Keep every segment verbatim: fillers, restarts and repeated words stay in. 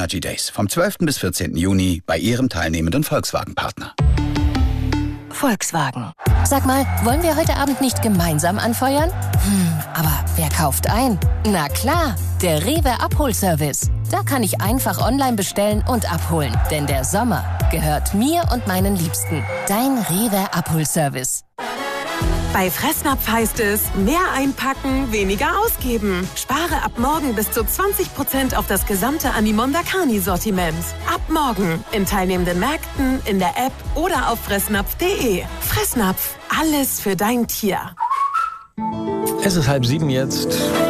Energy Days vom zwölften bis vierzehnten Juni bei Ihrem teilnehmenden Volkswagen-Partner. Volkswagen. Sag mal, wollen wir heute Abend nicht gemeinsam anfeuern? Hm, aber wer kauft ein? Na klar, der Rewe Abholservice. Da kann ich einfach online bestellen und abholen. Denn der Sommer gehört mir und meinen Liebsten. Dein Rewe Abholservice. Bei Fressnapf heißt es, mehr einpacken, weniger ausgeben. Spare ab morgen bis zu zwanzig Prozent auf das gesamte Animonda Carni-Sortiment. Ab morgen in teilnehmenden Märkten, in der App oder auf fressnapf punkt de. Fressnapf, alles für dein Tier. Es ist halb sieben jetzt.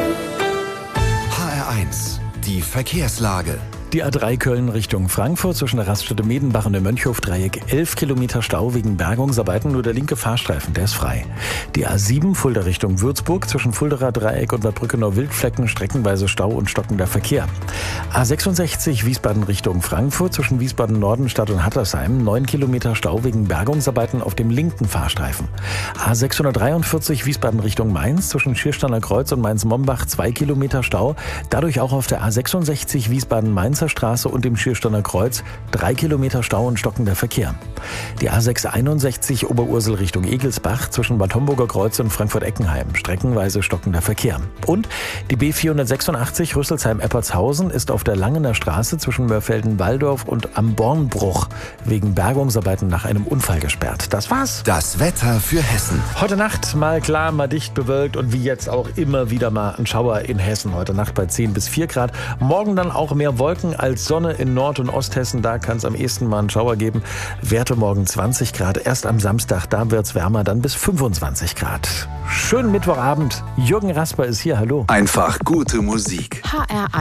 H R eins, die Verkehrslage. Die A drei Köln Richtung Frankfurt zwischen der Raststätte Medenbach und dem Mönchhof-Dreieck. elf Kilometer Stau wegen Bergungsarbeiten, nur der linke Fahrstreifen, der ist frei. Die A sieben Fulda Richtung Würzburg zwischen Fulderer Dreieck und Wabrückener Wildflecken streckenweise Stau und stockender Verkehr. A sechsundsechzig Wiesbaden Richtung Frankfurt zwischen Wiesbaden Norden, Stadt und Hattersheim. neun Kilometer Stau wegen Bergungsarbeiten auf dem linken Fahrstreifen. A sechshundertdreiundvierzig Wiesbaden Richtung Mainz zwischen Schiersteiner Kreuz und Mainz-Mombach. zwei Kilometer Stau. Dadurch auch auf der A sechsundsechzig Wiesbaden-Mainzer Straße und dem Schiersteiner Kreuz. drei Kilometer Stau und stockender Verkehr. Die A sechshunderteinundsechzig Oberursel Richtung Egelsbach zwischen Bad Homburger Kreuz und Frankfurt-Eckenheim. Streckenweise stockender Verkehr. Und die B vierhundertsechsundachtzig Rüsselsheim-Eppertshausen ist auf der Langener Straße zwischen Mörfelden-Walldorf und am Bornbruch wegen Bergungsarbeiten nach einem Unfall gesperrt. Das war's. Das Wetter für Hessen. Heute Nacht mal klar, mal dicht bewölkt und wie jetzt auch immer wieder mal ein Schauer in Hessen. Heute Nacht bei zehn bis vier Grad. Morgen dann auch mehr Wolken als Sonne in Nord- und Osthessen. Da kann es am ehesten mal einen Schauer geben. Werte morgen zwanzig Grad. Erst am Samstag, da wird's wärmer, dann bis fünfundzwanzig Grad. Schönen Mittwochabend. Jürgen Rasper ist hier. Hallo. Einfach gute Musik. H R